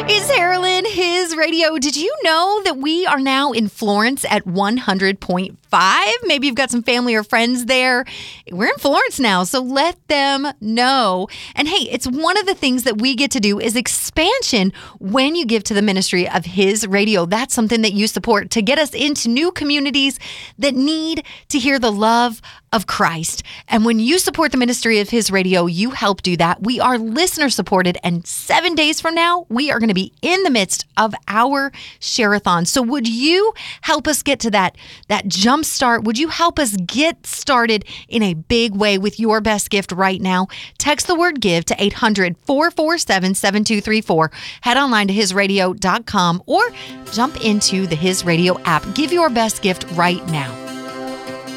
It's Harlan, his radio. Did you know that we are now in Florence at 100.5? Maybe you've got some family or friends there. We're in Florence now, so let them know. And hey, it's one of the things that we get to do is expansion when you give to the ministry of his radio. That's something that you support to get us into new communities that need to hear the love of Christ. And when you support the ministry of his radio, you help do that. We are listener supported, and 7 days from now, we are going to be in the midst of our share-a-thon. So would you help us get to that jump start? Would you help us get started in a big way with your best gift right now? Text the word give to 800-447-7234. Head online to hisradio.com or jump into the His Radio app. Give your best gift right now.